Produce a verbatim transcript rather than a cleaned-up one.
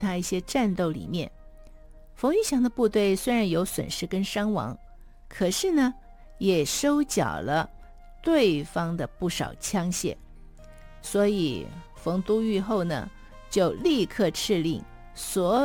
他一些战斗里面，冯玉祥的部队虽然有损失跟伤亡，可是呢也收缴了对方的不少枪械，所以冯都御后呢就立刻敕令所